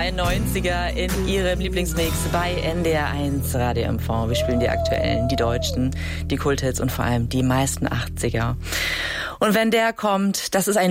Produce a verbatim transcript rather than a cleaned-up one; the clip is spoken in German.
Ein neunziger in Ihrem Lieblingsmix bei N D R eins Radio M V. Wir spielen die aktuellen, die deutschen, die Kulthits und vor allem die meisten achtziger. Und wenn der kommt, das ist ein